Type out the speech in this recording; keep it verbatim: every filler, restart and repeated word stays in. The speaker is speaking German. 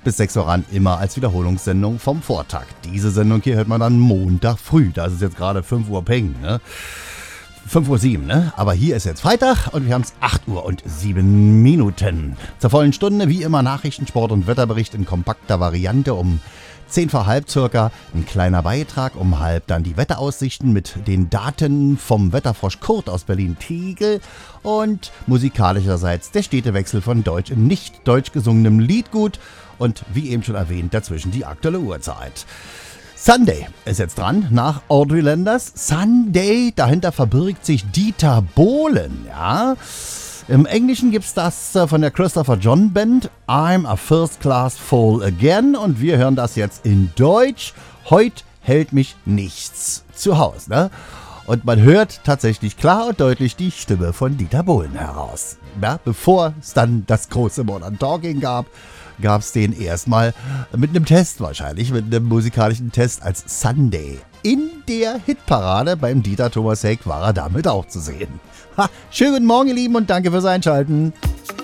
bis sechs Uhr ran, immer als Wiederholungssendung vom Vortag. Diese Sendung hier hört man dann Montag früh. Da ist es jetzt gerade fünf Uhr peng, ne? fünf Uhr sieben, ne? Aber hier ist jetzt Freitag und wir haben es acht Uhr und sieben Minuten. Zur vollen Stunde, wie immer, Nachrichten, Sport und Wetterbericht in kompakter Variante um zehn vor halb circa. Ein kleiner Beitrag, um halb dann die Wetteraussichten mit den Daten vom Wetterfrosch Kurt aus Berlin-Tegel und musikalischerseits der Städtewechsel von deutsch in nicht deutsch gesungenem Liedgut und wie eben schon erwähnt, dazwischen die aktuelle Uhrzeit. Sunday ist jetzt dran, nach Audrey Landers. Sunday, dahinter verbirgt sich Dieter Bohlen, ja. Im Englischen gibt's das von der Christopher John Band, I'm a First Class Fool Again. Und wir hören das jetzt in Deutsch. Heut hält mich nichts zu Hause, ne? Und man hört tatsächlich klar und deutlich die Stimme von Dieter Bohlen heraus. Ja, bevor es dann das große Modern Talking gab, gab es den erstmal mit einem Test wahrscheinlich, mit einem musikalischen Test als Sunday. In der Hitparade beim Dieter Thomas Heck war er damit auch zu sehen. Ha, schönen guten Morgen, ihr Lieben, und danke fürs Einschalten.